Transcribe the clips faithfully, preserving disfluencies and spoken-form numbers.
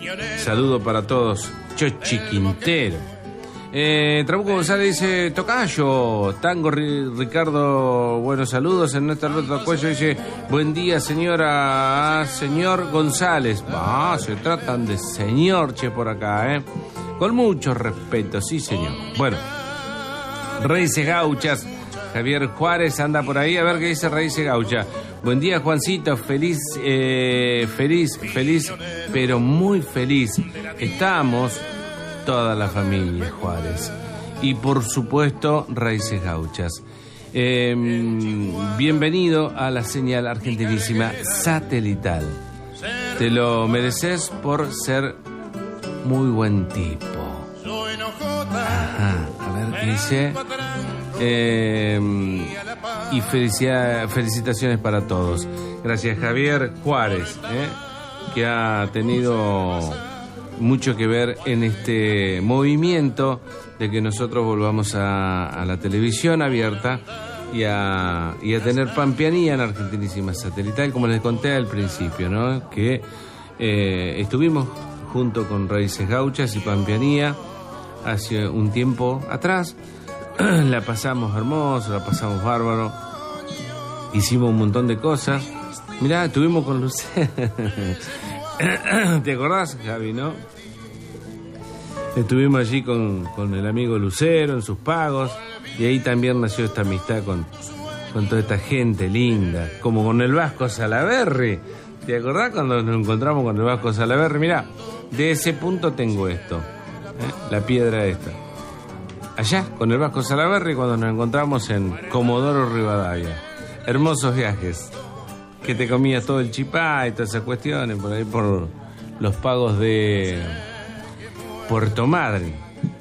Saludo para todos. Chochi Quintero. Eh, Trabuco González dice: Tocayo, Tango Ricardo, buenos saludos. En nuestra Roto Cuello dice: buen día, señora, señor González. Ah, se tratan de señor, che, por acá, eh. Con mucho respeto, sí, señor. Bueno, Raíces Gauchas, Javier Juárez anda por ahí, a ver qué dice Raíces Gaucha. Buen día, Juancito, feliz, eh, feliz, feliz, pero muy feliz. Estamos toda la familia Juárez. Y por supuesto, Raíces Gauchas. Eh, bienvenido a la señal argentinísima satelital. Te lo mereces por ser muy buen tipo. Ajá, a ver qué dice. Eh, y felicidad, felicitaciones para todos. Gracias, Javier Juárez, eh, que ha tenido mucho que ver en este movimiento de que nosotros volvamos a, a la televisión abierta y a, y a tener pampeanía en Argentinísima Satelital, como les conté al principio, ¿no? Que eh, estuvimos junto con Raíces Gauchas y Pampeanía hace un tiempo atrás. La pasamos hermoso, la pasamos bárbaro, hicimos un montón de cosas. Mirá, estuvimos con Lucero. ¿Te acordás, Javi, no? Estuvimos allí con, con el amigo Lucero en sus pagos, y ahí también nació esta amistad con, con toda esta gente linda, como con el Vasco Salaverry. ¿Te acordás cuando nos encontramos con el Vasco Salaverry? Mirá, de ese punto tengo esto, ¿eh? La piedra esta. Allá, con el Vasco Salaverry, cuando nos encontramos en Comodoro Rivadavia. Hermosos viajes. Que te comías todo el chipá y todas esas cuestiones, por ahí por los pagos de Puerto Madryn.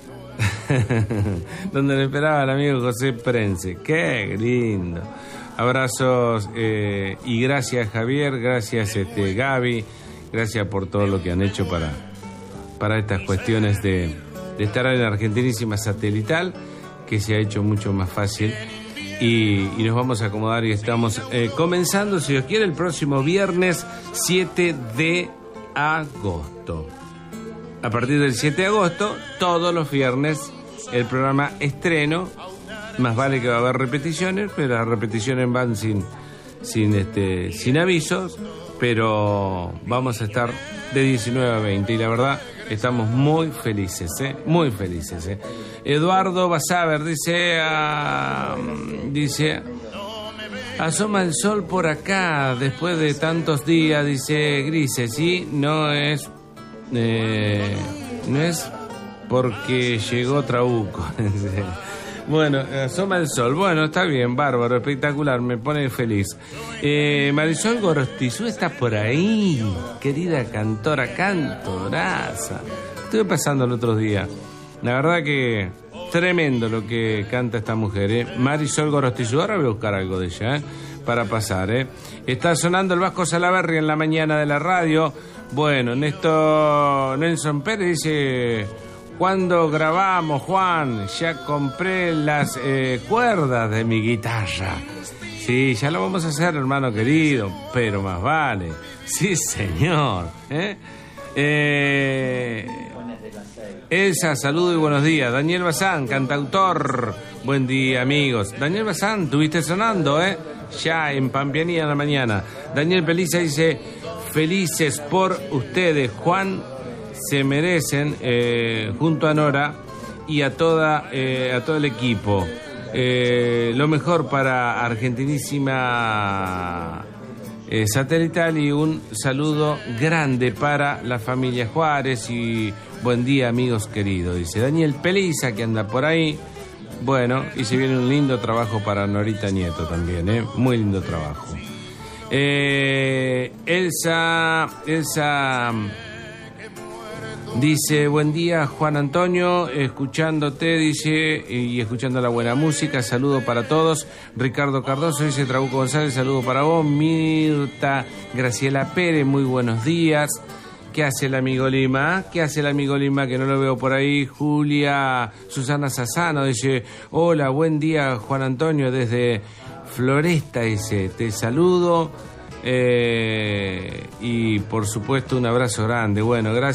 Donde le esperaba el amigo José Prense. ¡Qué lindo! Abrazos eh, y gracias, Javier, gracias, este, Gaby, gracias por todo lo que han hecho para, para estas cuestiones de... de estar en la Argentinísima Satelital, que se ha hecho mucho más fácil, y, y nos vamos a acomodar y estamos eh, comenzando, si Dios quiere, el próximo viernes siete de agosto. A partir del siete de agosto, todos los viernes, el programa estreno. Más vale que va a haber repeticiones, pero las repeticiones van sin, sin, este, sin avisos, pero vamos a estar de diecinueve a veinte, y la verdad estamos muy felices, ¿eh? Muy felices, ¿eh? Eduardo Basaber dice, uh, dice, asoma el sol por acá después de tantos días, dice, grises, y no es, eh, no es porque llegó Trabuco. Bueno, asoma el sol. Bueno, está bien, bárbaro, espectacular, me pone feliz. Eh, Marisol Gorostizú está por ahí, querida cantora, cantoraza. Estuve pasando el otro día. La verdad que tremendo lo que canta esta mujer, ¿eh? Marisol Gorostizú. Ahora voy a buscar algo de ella, ¿eh? Para pasar, ¿eh? Está sonando el Vasco Salaverry en la mañana de la radio. Bueno, Néstor Nelson Pérez dice... Cuando grabamos, Juan, ya compré las eh, cuerdas de mi guitarra. Sí, ya lo vamos a hacer, hermano querido, pero más vale. Sí, señor. ¿Eh? Eh, Elsa, saludo y buenos días. Daniel Bazán, cantautor. Buen día, amigos. Daniel Bazán, estuviste sonando, ¿eh? Ya en Pampeanía en la mañana. Daniel Peliza dice, felices por ustedes, Juan. Se merecen, eh, junto a Nora y a toda eh, a todo el equipo, eh, lo mejor para Argentinísima eh, Satelital, y un saludo grande para la familia Juárez y buen día, amigos queridos, dice Daniel Peliza, que anda por ahí. Bueno, y se viene un lindo trabajo para Norita Nieto también, ¿eh? Muy lindo trabajo. eh, Elsa Elsa dice, buen día, Juan Antonio, escuchándote, dice, y escuchando la buena música, saludo para todos. Ricardo Cardoso dice, Trabuco González, saludo para vos. Mirta Graciela Pérez, muy buenos días. ¿Qué hace el amigo Lima? ¿Qué hace el amigo Lima que no lo veo por ahí? Julia Susana Sassano dice, hola, buen día, Juan Antonio, desde Floresta, dice, te saludo. Eh, y por supuesto un abrazo grande. Bueno, gracias.